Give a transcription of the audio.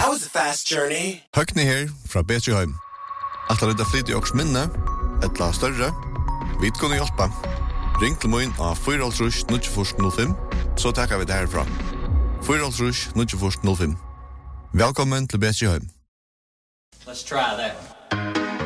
That was a fast journey. Høgni her fra Betriheim. At det er flyt I åks minne, et la større, vi kunne hjelpe. Ring til min av 4-0-9-05, så takker vi det herfra. 4-0-9-05. Velkommen til Betriheim. Let's try that one.